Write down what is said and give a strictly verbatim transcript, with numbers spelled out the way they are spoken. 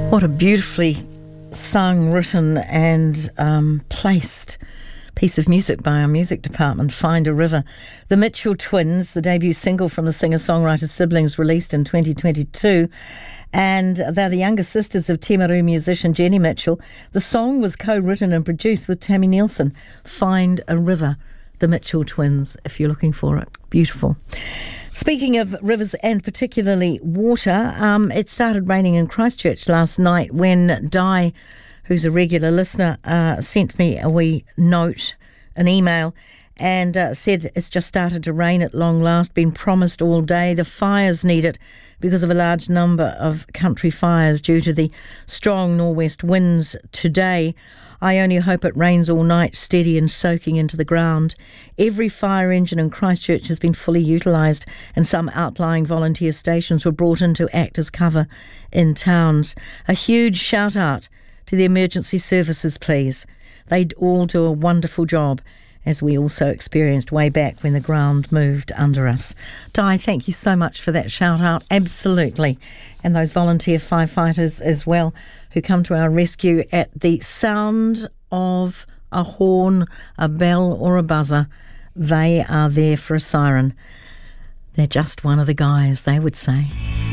What a beautifully sung, written and um, placed piece of music by our music department, Find a River. The Mitchell Twins, the debut single from the singer-songwriter siblings, released in twenty twenty-two. And they're the younger sisters of Timaru musician Jenny Mitchell. The song was co-written and produced with Tammy Nielsen. Find a River, the Mitchell Twins, if you're looking for it. Beautiful. Speaking of rivers and particularly water, um, it started raining in Christchurch last night when Di, who's a regular listener, uh, sent me a wee note, an email, and uh, said it's just started to rain at long last, been promised all day. The fires need it because of a large number of country fires due to the strong nor'west winds today. I only hope it rains all night, steady and soaking into the ground. Every fire engine in Christchurch has been fully utilised, and some outlying volunteer stations were brought in to act as cover in towns. A huge shout out to the emergency services, please. They all do a wonderful job, as we also experienced way back when the ground moved under us. Di, thank you so much for that shout out. Absolutely. And those volunteer firefighters as well, who come to our rescue at the sound of a horn, a bell or a buzzer. They are there for a siren. They're just one of the guys, they would say.